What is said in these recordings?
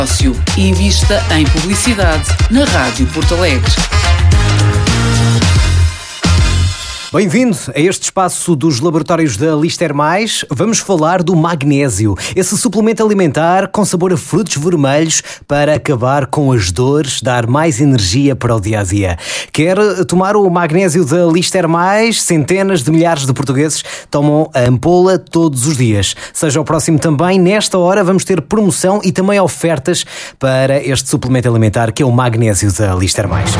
Invista em publicidade na Rádio Porto Alegre. Bem-vindo a este espaço dos laboratórios da Lister Mais. Vamos falar do magnésio, esse suplemento alimentar com sabor a frutos vermelhos para acabar com as dores, dar mais energia para o dia-a-dia. Quer tomar o magnésio da Lister Mais? Centenas de milhares de portugueses tomam a ampola todos os dias. Seja o próximo também, nesta hora vamos ter promoção e também ofertas para este suplemento alimentar que é o magnésio da Lister Mais.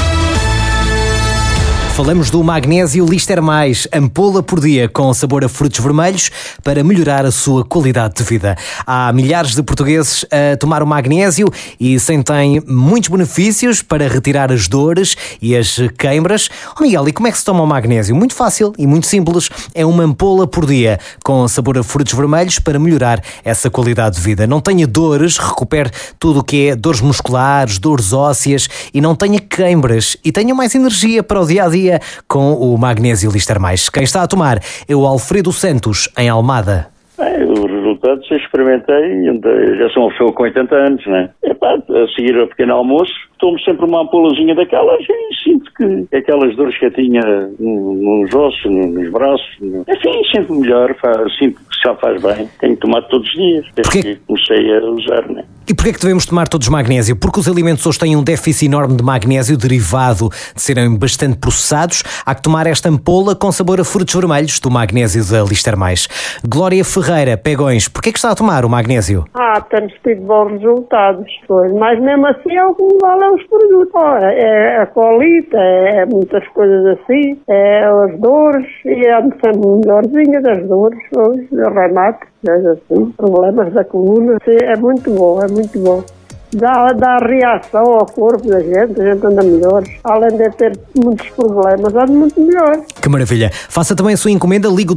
Falamos do magnésio Lister Mais, ampola por dia com sabor a frutos vermelhos para melhorar a sua qualidade de vida. Há milhares de portugueses a tomar o magnésio e sentem muitos benefícios para retirar as dores e as queimbras. Miguel, e como é que se toma o magnésio? Muito fácil e muito simples. É uma ampola por dia com sabor a frutos vermelhos para melhorar essa qualidade de vida. Não tenha dores, recupere tudo o que é dores musculares, dores ósseas e não tenha queimbras e tenha mais energia para o dia-a-dia com o magnésio Lister Mais. Quem está a tomar é o Alfredo Santos, em Almada. Os resultados eu experimentei, já sou uma pessoa com 80 anos, né? A seguir ao pequeno almoço, tomo sempre uma ampolazinha daquelas e sinto que aquelas dores que eu tinha nos ossos, nos braços, enfim, sempre melhor, sinto que já faz bem. Tenho tomado todos os dias, desde que comecei a usar, né? E porquê é que devemos tomar todos magnésio? Porque os alimentos hoje têm um déficit enorme de magnésio derivado de serem bastante processados. Há que tomar esta ampola com sabor a frutos vermelhos do magnésio da Lister Mais. Glória Ferreira, Pegões, porquê é que está a tomar o magnésio? Temos tido bons resultados, pois. Mas mesmo assim é o que me valem os produtos. É a colite, é muitas coisas assim, é as dores, e é sempre melhorzinha das dores, hoje, remate, assim, problemas da coluna. Sim, é muito bom, é muito bom. Dá reação ao corpo da gente, a gente anda melhor. Além de ter muitos problemas, anda muito melhor. Que maravilha! Faça também a sua encomenda, ligue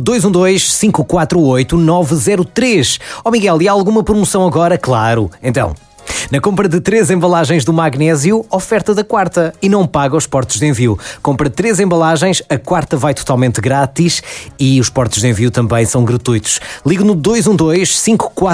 212-548-903. Miguel, e há alguma promoção agora? Claro, então... Na compra de 3 embalagens do magnésio, oferta da quarta e não paga os portos de envio. Compra 3 embalagens, a quarta vai totalmente grátis e os portos de envio também são gratuitos. Ligue no 212-548